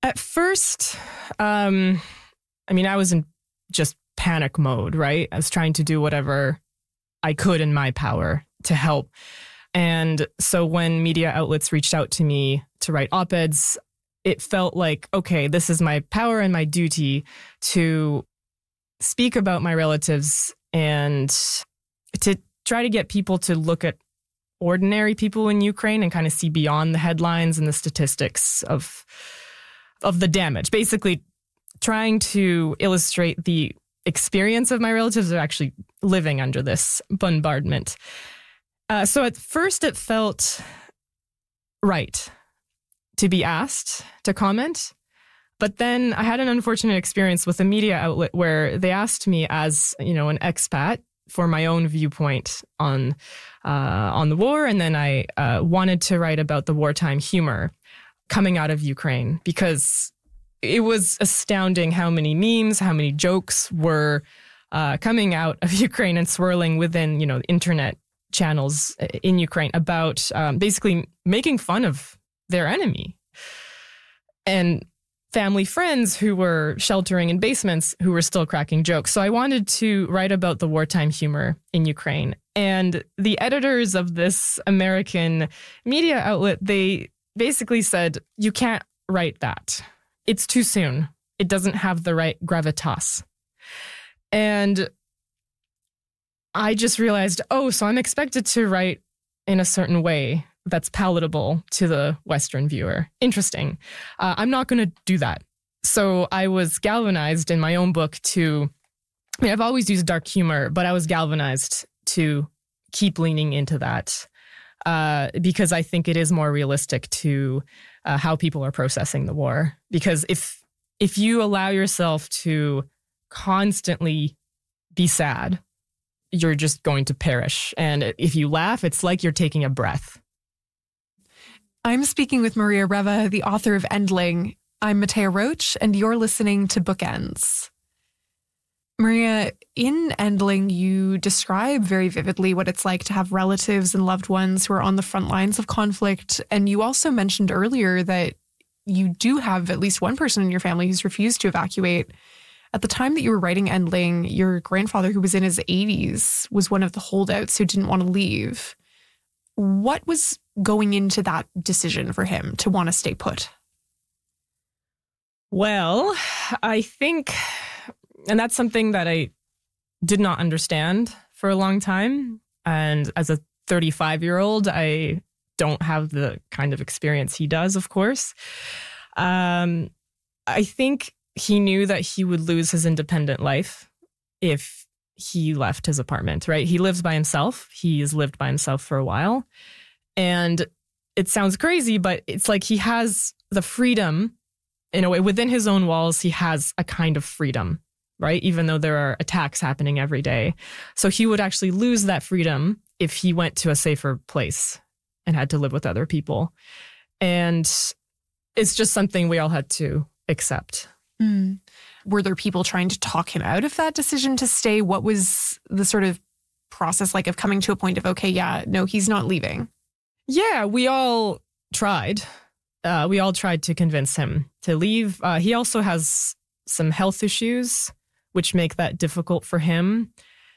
At first, I was in just panic mode, right? I was trying to do whatever I could in my power to help. And so when media outlets reached out to me to write op-eds, it felt like, okay, this is my power and my duty to speak about my relatives and to try to get people to look at ordinary people in Ukraine and kind of see beyond the headlines and the statistics of the damage. Basically, trying to illustrate the experience of my relatives who are actually living under this bombardment. So at first it felt right to be asked to comment. But then I had an unfortunate experience with a media outlet where they asked me as, an expat for my own viewpoint on the war. And then I wanted to write about the wartime humor coming out of Ukraine, because it was astounding how many memes, how many jokes were coming out of Ukraine and swirling within, internet channels in Ukraine about basically making fun of their enemy. And family friends who were sheltering in basements who were still cracking jokes. So I wanted to write about the wartime humor in Ukraine. And the editors of this American media outlet, they basically said, you can't write that. It's too soon. It doesn't have the right gravitas. And I just realized, so I'm expected to write in a certain way that's palatable to the Western viewer. Interesting. I'm not going to do that. So I was galvanized in my own book I've always used dark humor, but I was galvanized to keep leaning into that because I think it is more realistic to how people are processing the war. Because if you allow yourself to constantly be sad, you're just going to perish. And if you laugh, it's like you're taking a breath. I'm speaking with Maria Reva, the author of Endling. I'm Matea Roach, and you're listening to Bookends. Maria, in Endling, you describe very vividly what it's like to have relatives and loved ones who are on the front lines of conflict. And you also mentioned earlier that you do have at least one person in your family who's refused to evacuate. At the time that you were writing Endling, your grandfather, who was in his 80s, was one of the holdouts who didn't want to leave. What was going into that decision for him to want to stay put? Well, I think, and that's something that I did not understand for a long time. And as a 35-year-old, I don't have the kind of experience he does, of course. I think he knew that he would lose his independent life if he left his apartment, right? He lives by himself. He's lived by himself for a while. And it sounds crazy, but it's like he has the freedom, in a way, within his own walls, he has a kind of freedom, right? Even though there are attacks happening every day. So he would actually lose that freedom if he went to a safer place and had to live with other people. And it's just something we all had to accept. Mm. Were there people trying to talk him out of that decision to stay? What was the sort of process like of coming to a point of, okay, yeah, no, he's not leaving? Yeah, we all tried. We all tried to convince him to leave. He also has some health issues, which make that difficult for him.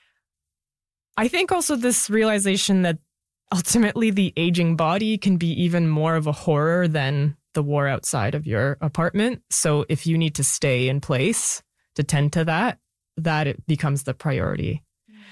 I think also this realization that ultimately the aging body can be even more of a horror than the war outside of your apartment. So if you need to stay in place to tend to that it becomes the priority.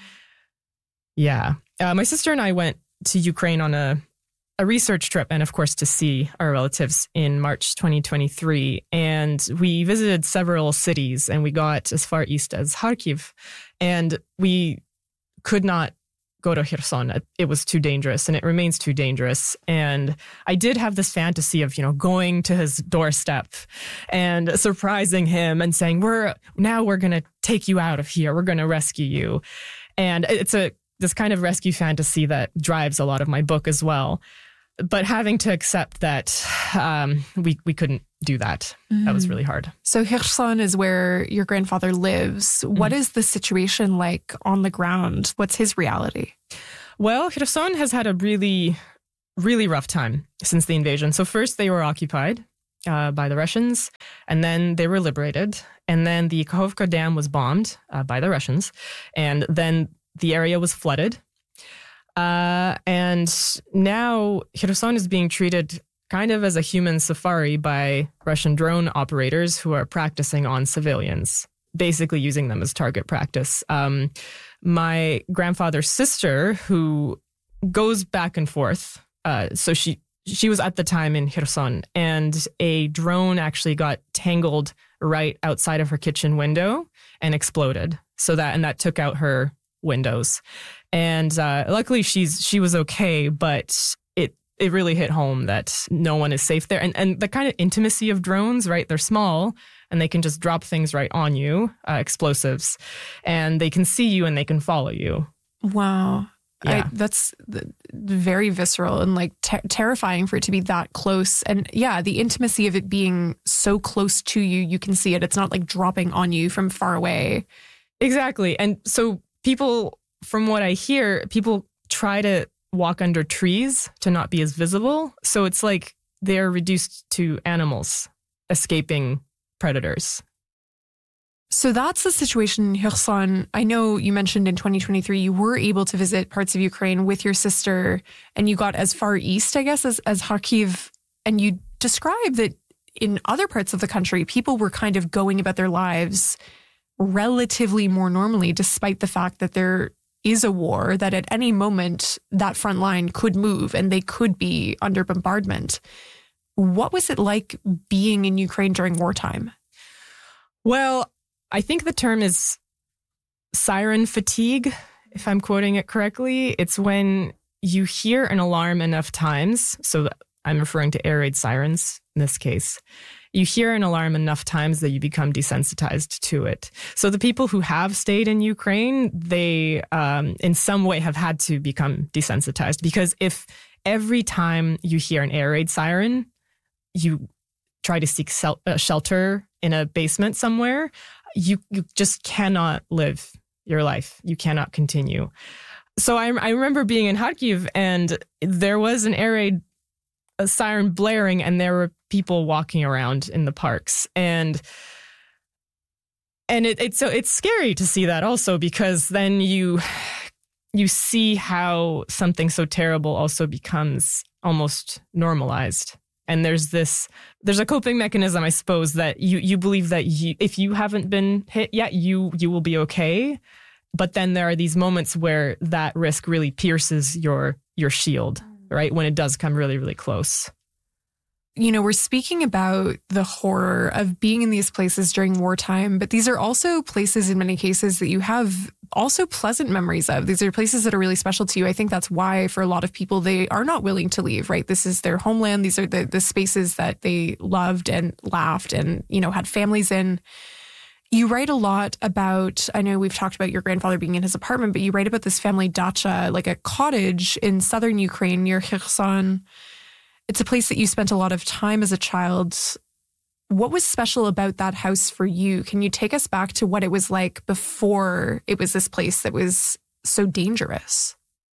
Yeah. My sister and I went to Ukraine on a research trip and, of course, to see our relatives in March 2023. And we visited several cities and we got as far east as Kharkiv. And we could not go to Kherson. It was too dangerous and it remains too dangerous. And I did have this fantasy of, going to his doorstep and surprising him and saying, we're going to take you out of here. We're going to rescue you. And it's this kind of rescue fantasy that drives a lot of my book as well. But having to accept that we couldn't do that. Mm. That was really hard. So Kherson is where your grandfather lives. What is the situation like on the ground? What's his reality? Well, Kherson has had a really, really rough time since the invasion. So first they were occupied by the Russians, and then they were liberated. And then the Kakhovka Dam was bombed by the Russians, and then the area was flooded. And now Kherson is being treated kind of as a human safari by Russian drone operators who are practicing on civilians, basically using them as target practice. My grandfather's sister, who goes back and forth, so she was at the time in Kherson, and a drone actually got tangled right outside of her kitchen window and exploded. That took out her windows. And luckily she was okay, but it really hit home that no one is safe there. And the kind of intimacy of drones, right? They're small and they can just drop things right on you, explosives, and they can see you and they can follow you. Wow. Yeah. That's very visceral and like terrifying for it to be that close. And yeah, the intimacy of it being so close to you, you can see it. It's not like dropping on you from far away. Exactly. And so people, from what I hear, people try to walk under trees to not be as visible. So it's like they're reduced to animals escaping predators. So that's the situation in Kherson. I know you mentioned in 2023 you were able to visit parts of Ukraine with your sister, and you got as far east, I guess, as Kharkiv. And you described that in other parts of the country, people were kind of going about their lives relatively more normally, despite the fact that there is a war, that at any moment that front line could move and they could be under bombardment. What was it like being in Ukraine during wartime? Well, I think the term is siren fatigue, if I'm quoting it correctly. It's when you hear an alarm enough times, so I'm referring to air raid sirens in this case. You hear an alarm enough times that you become desensitized to it. So the people who have stayed in Ukraine, they in some way have had to become desensitized, because if every time you hear an air raid siren, you try to seek shelter in a basement somewhere, you just cannot live your life. You cannot continue. So I remember being in Kharkiv, and there was an air raid siren blaring, and there were people walking around in the parks, and it's scary to see that also, because then you see how something so terrible also becomes almost normalized. And there's a coping mechanism, I suppose, that you believe that if you haven't been hit yet, you will be okay. But then there are these moments where that risk really pierces your shield, right? When it does come really, really close. You know, we're speaking about the horror of being in these places during wartime, but these are also places in many cases that you have also pleasant memories of. These are places that are really special to you. I think that's why for a lot of people, they are not willing to leave, right? This is their homeland. These are the spaces that they loved and laughed and, you know, had families in. You write a lot about, I know we've talked about your grandfather being in his apartment, but you write about this family dacha, like a cottage in southern Ukraine near Kherson. It's a place that you spent a lot of time as a child. What was special about that house for you? Can you take us back to what it was like before it was this place that was so dangerous?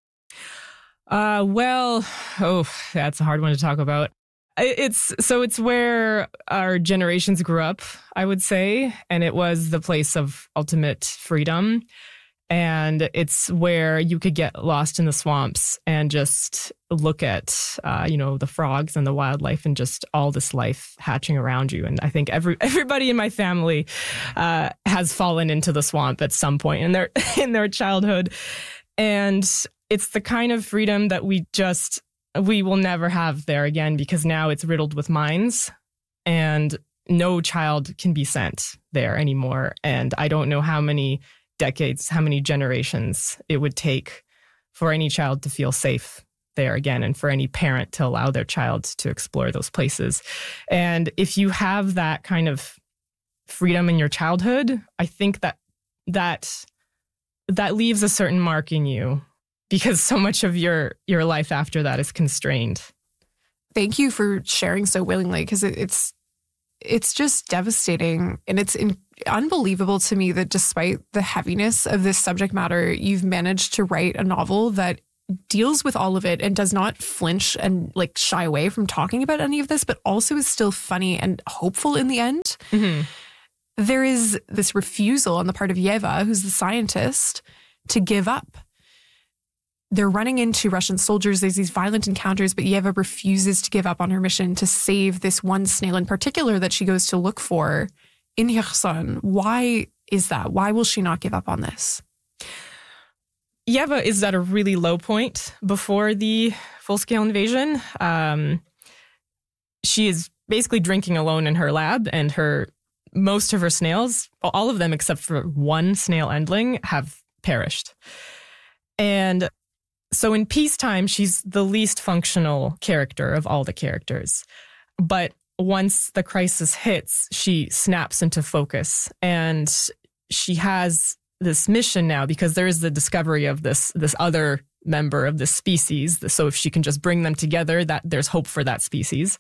That's a hard one to talk about. It's where our generations grew up, I would say, and it was the place of ultimate freedom. And it's where you could get lost in the swamps and just look at, the frogs and the wildlife and just all this life hatching around you. And I think everybody in my family has fallen into the swamp at some point in their childhood. And it's the kind of freedom that we will never have there again, because now it's riddled with mines and no child can be sent there anymore. And I don't know how many decades, how many generations it would take for any child to feel safe there again, and for any parent to allow their child to explore those places. And if you have that kind of freedom in your childhood, I think that leaves a certain mark in you, because so much of your life after that is constrained. Thank you for sharing so willingly, because it's just devastating. And it's unbelievable to me that despite the heaviness of this subject matter, you've managed to write a novel that deals with all of it and does not flinch and like shy away from talking about any of this, but also is still funny and hopeful in the end. Mm-hmm. There is this refusal on the part of Yeva, who's the scientist, to give up. They're running into Russian soldiers. There's these violent encounters, but Yeva refuses to give up on her mission to save this one snail in particular that she goes to look for in Kherson. Why is that? Why will she not give up on this? Yeva is at a really low point before the full-scale invasion. She is basically drinking alone in her lab, and most of her snails, all of them except for one snail endling, have perished. And so in peacetime, she's the least functional character of all the characters. But once the crisis hits, she snaps into focus, and she has this mission now because there is the discovery of this other member of this species. So if she can just bring them together, that there's hope for that species.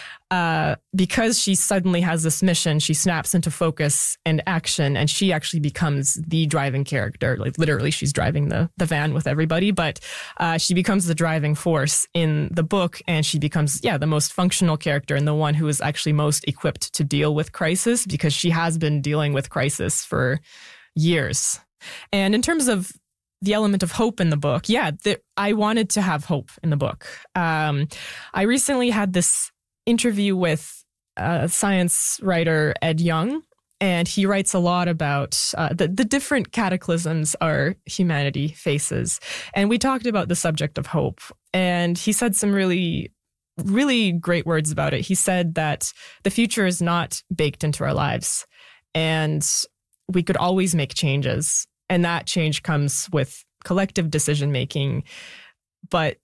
Because she suddenly has this mission, she snaps into focus and action, and she actually becomes the driving character. Like literally, she's driving the van with everybody, but she becomes the driving force in the book, and she becomes, the most functional character and the one who is actually most equipped to deal with crisis, because she has been dealing with crisis for years. And in terms of the element of hope in the book, I wanted to have hope in the book. I recently had this interview with science writer Ed Young, and he writes a lot about the different cataclysms our humanity faces. And we talked about the subject of hope, and he said some really, really great words about it. He said that the future is not baked into our lives, and we could always make changes. And that change comes with collective decision making, but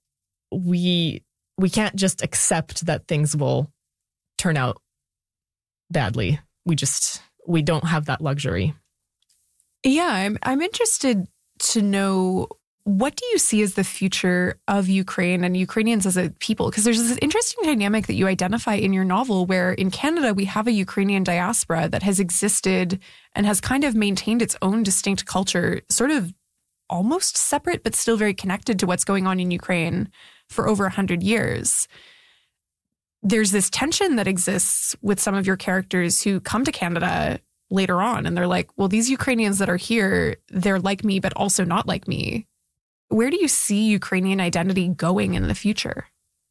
we can't just accept that things will turn out badly. We don't have that luxury. Yeah, I'm interested to know, what do you see as the future of Ukraine and Ukrainians as a people? Because there's this interesting dynamic that you identify in your novel where in Canada we have a Ukrainian diaspora that has existed and has kind of maintained its own distinct culture, sort of almost separate, but still very connected to what's going on in Ukraine for over 100 years. There's this tension that exists with some of your characters who come to Canada later on, and they're like, well, these Ukrainians that are here, they're like me, but also not like me. Where do you see Ukrainian identity going in the future?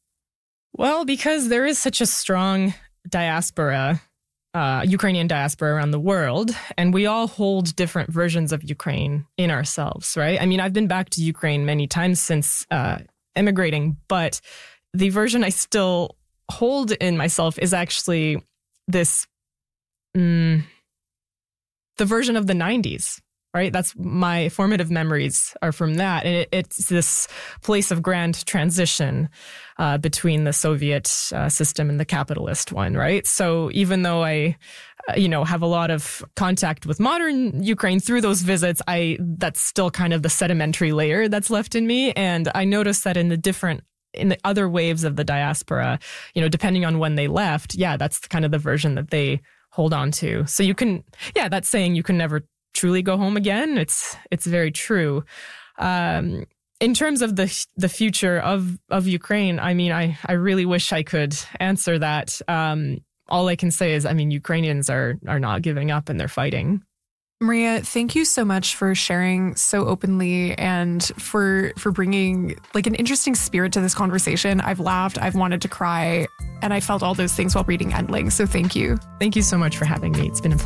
Well, because there is such a strong diaspora, Ukrainian diaspora around the world, and we all hold different versions of Ukraine in ourselves, right? I mean, I've been back to Ukraine many times since immigrating, but the version I still hold in myself is actually this, the version of the 90s. Right? That's my formative memories are from that. And it's this place of grand transition between the Soviet system and the capitalist one, right? So even though I, have a lot of contact with modern Ukraine through those visits, that's still kind of the sedimentary layer that's left in me. And I noticed that in the other waves of the diaspora, depending on when they left, that's kind of the version that they hold on to. So you can, that's saying you can never truly go home again. It's very true. In terms of the future of Ukraine, I mean, I really wish I could answer that. All I can say is, I mean, Ukrainians are not giving up and they're fighting. Maria, thank you so much for sharing so openly and for bringing like an interesting spirit to this conversation. I've laughed, I've wanted to cry, and I felt all those things while reading Endling. So thank you. Thank you so much for having me. It's been a